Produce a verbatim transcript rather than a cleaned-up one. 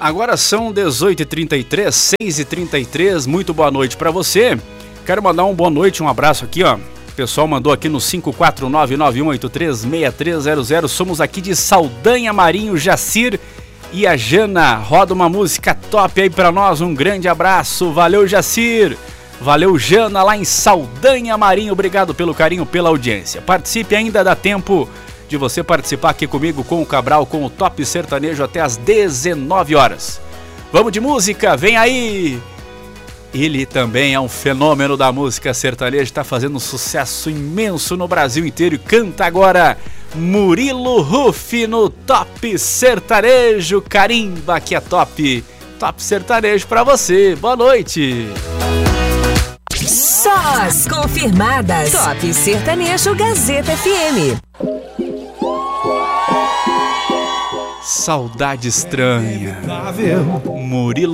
Agora são dezoito e trinta e três, seis e trinta e três, muito boa noite para você. Quero mandar uma boa noite, um abraço aqui, ó. O pessoal mandou aqui no cinco quatro nove nove um oito três seis três zero zero. Somos aqui de Saldanha, Marinho, Jacir e a Jana. Roda uma música top aí pra nós, um grande abraço. Valeu, Jacir. Valeu, Jana, lá em Saldanha, Marinho. Obrigado pelo carinho, pela audiência. Participe, ainda dá tempo de você participar aqui comigo com o Cabral, com o Top Sertanejo até as dezenove horas. Vamos de música, vem aí! Ele também é um fenômeno da música sertaneja, está fazendo um sucesso imenso no Brasil inteiro e canta agora Murilo Huff no Top Sertanejo. Carimba que é top! Top Sertanejo pra você, boa noite! Só as confirmadas. Top Sertanejo Gazeta F M. Saudade estranha. Murilo